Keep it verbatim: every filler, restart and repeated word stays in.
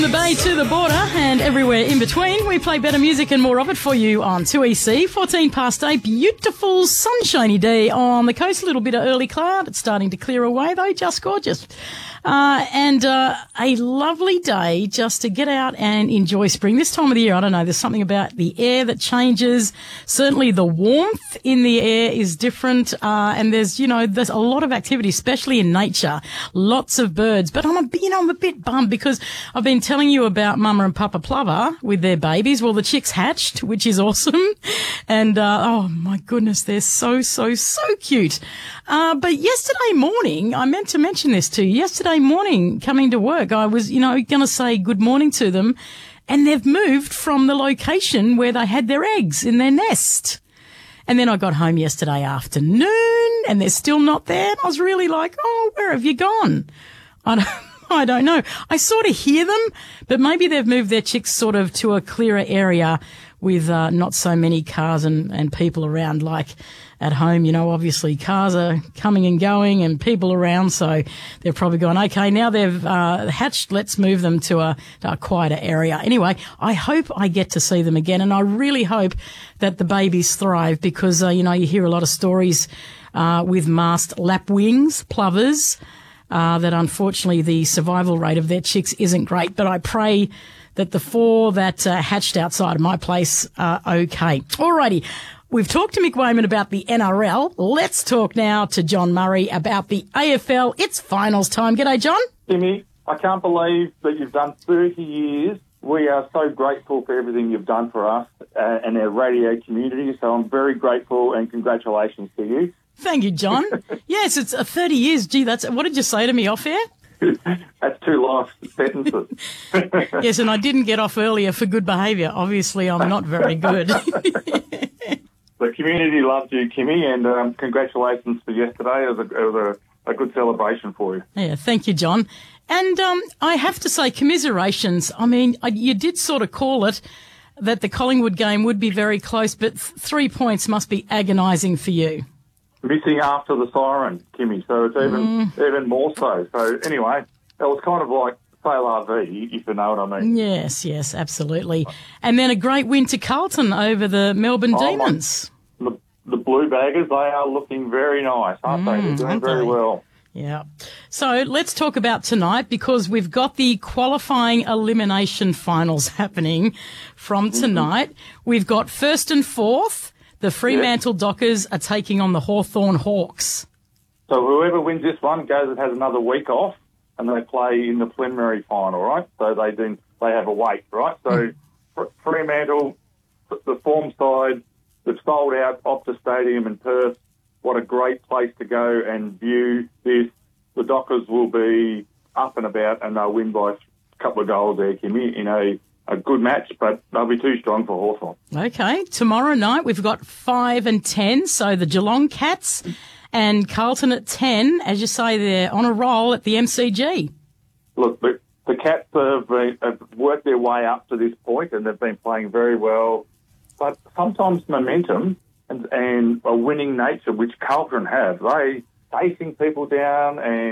the bay to the border and everywhere in between, we play better music and more of it for you on two E C. fourteen past eight, beautiful sunshiny day on the coast. A little bit of early cloud. It's starting to clear away though, just gorgeous. Uh, and uh, a lovely day just to get out and enjoy spring. This time of the year, I don't know, there's something about the air that changes. Certainly the warmth in the air is different. Uh, and there's, you know, there's a lot of activity, especially in nature. Lots of birds. But I'm a, you know, I'm a bit bummed because I've been telling you about Mama and Papa Plover with their babies. Well, the chicks hatched, which is awesome. And, uh, oh my goodness, they're so, so, so cute. Uh, but yesterday morning, I meant to mention this to you. Yesterday morning, coming to work, I was, you know, going to say good morning to them, and they've moved from the location where they had their eggs in their nest. And then I got home yesterday afternoon, and they're still not there. And I was really like, oh, where have you gone? I don't, I don't know. I sort of hear them, but maybe they've moved their chicks sort of to a clearer area with uh, not so many cars and, and people around like at home. You know, obviously cars are coming and going and people around, so they're probably going, okay, now they've uh, hatched, let's move them to a, to a quieter area. Anyway, I hope I get to see them again, and I really hope that the babies thrive because, uh, you know, you hear a lot of stories uh, with masked lapwings, plovers, uh, that unfortunately the survival rate of their chicks isn't great, but I pray that the four that uh, hatched outside of my place are okay. Alrighty. We've talked to Mick Wayman about the N R L. Let's talk now to John Murray about the A F L. It's finals time. G'day, John. Timmy, I can't believe that you've done thirty years. We are so grateful for everything you've done for us uh, and our radio community, so I'm very grateful and congratulations to you. Thank you, John. Yes, it's uh, thirty years. Gee, that's what did you say to me off air? That's two life sentences. Yes, and I didn't get off earlier for good behaviour. Obviously, I'm not very good. The community loved you, Kimmy, and um, congratulations for yesterday. It was, a, it was a, a good celebration for you. Yeah, thank you, John. And um, I have to say, commiserations. I mean, I, you did sort of call it that the Collingwood game would be very close, but th- three points must be agonising for you. Missing after the siren, Kimmy, so it's even mm. even more so. So anyway, it was kind of like say la vie, if you know what I mean. Yes, yes, absolutely. And then a great win to Carlton over the Melbourne oh, Demons. My, the, the Blue Baggers, they are looking very nice, aren't mm, they? They're doing very they? well. Yeah. So let's talk about tonight because we've got the qualifying elimination finals happening from tonight. Mm-hmm. We've got first and fourth. The Fremantle yep. Dockers are taking on the Hawthorn Hawks. So whoever wins this one goes and has another week off, and they play in the preliminary final, right? So they do, they have a wait, right? So mm. Fremantle, the form side, they've sold out Optus Stadium in Perth. What a great place to go and view this. The Dockers will be up and about, and they'll win by a couple of goals there, Kimmy, in a a good match, but they'll be too strong for Hawthorn. Okay, tomorrow night we've got five and ten, so the Geelong Cats and Carlton at ten. As you say, they're on a roll at the M C G. Look, the, the Cats have, been, have worked their way up to this point and they've been playing very well, but sometimes momentum and, and a winning nature, which Carlton have, they chasing people down and